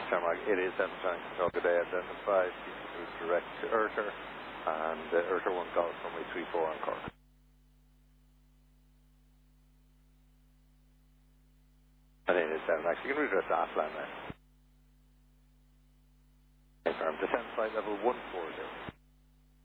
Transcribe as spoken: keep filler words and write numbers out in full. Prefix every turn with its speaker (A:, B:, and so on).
A: Tarmac eight eight seven trying to control, good day, identified, move direct to Urter, and uh, Urter one golf runway three four on Cork. And eight eight seven, actually, you can redress the aft line there. Confirm, descend flight level one four zero.